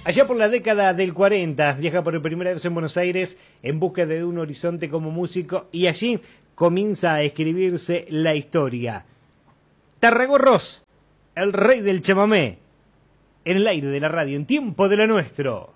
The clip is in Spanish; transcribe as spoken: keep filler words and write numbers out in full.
Allá por la década del cuarenta, viaja por primera vez en Buenos Aires en busca de un horizonte como músico y allí comienza a escribirse la historia. Tarragorros, el rey del chamamé, en el aire de la radio, en tiempo de lo nuestro.